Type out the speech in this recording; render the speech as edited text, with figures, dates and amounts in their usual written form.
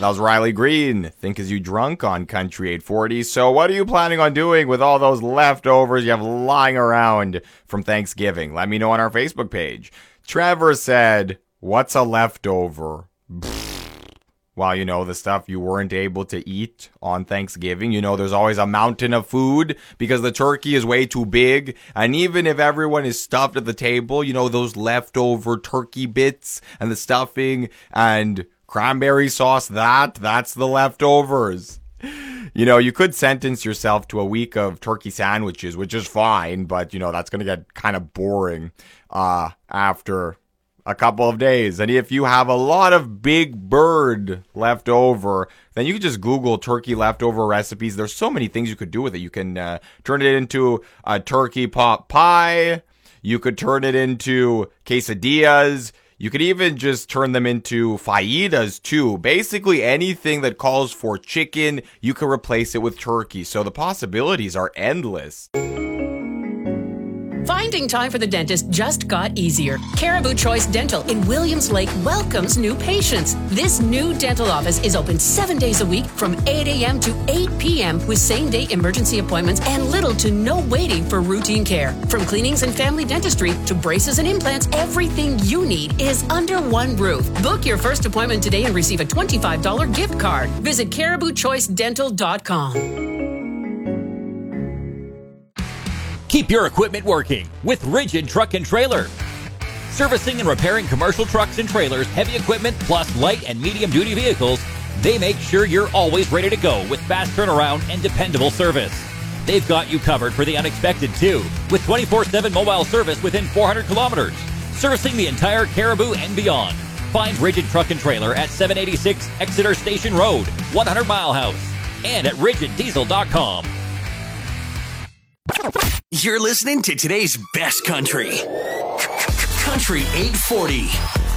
That was Riley Green. Think As You Drunk on Country 840. So what are you planning on doing with all those leftovers you have lying around from Thanksgiving? Let me know on our Facebook page. Trevor said, what's a leftover? Well, you know, the stuff you weren't able to eat on Thanksgiving. You know, there's always a mountain of food because the turkey is way too big. And even if everyone is stuffed at the table, you know, those leftover turkey bits and the stuffing and cranberry sauce, that's the leftovers. You know, you could sentence yourself to a week of turkey sandwiches, which is fine, but, you know, that's going to get kind of boring after a couple of days. And if you have a lot of big bird left over, then you can just Google turkey leftover recipes. There's so many things you could do with it. You can turn it into a turkey pot pie. You could turn it into quesadillas. You could even just turn them into fajitas too. Basically anything that calls for chicken, you can replace it with turkey. So the possibilities are endless. Finding time for the dentist just got easier. Caribou Choice Dental in Williams Lake welcomes new patients. This new dental office is open 7 days a week from 8 a.m. to 8 p.m. with same-day emergency appointments and little to no waiting for routine care. From cleanings and family dentistry to braces and implants, everything you need is under one roof. Book your first appointment today and receive a $25 gift card. Visit CaribouChoiceDental.com. Keep your equipment working with Rigid Truck and Trailer. Servicing and repairing commercial trucks and trailers, heavy equipment, plus light and medium duty vehicles, they make sure you're always ready to go with fast turnaround and dependable service. They've got you covered for the unexpected too, with 24/7 mobile service within 400 kilometers, servicing the entire Caribou and beyond. Find Rigid Truck and Trailer at 786 Exeter Station Road, 100 Mile House, and at rigiddiesel.com. You're listening to today's best country. Country 840.